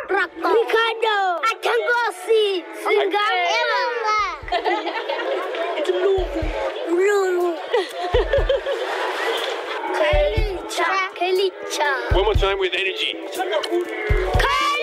Ricardo. Atangosi. Singam. Emanga. Lulu. Kelicha. One more time with energy. Kelicha.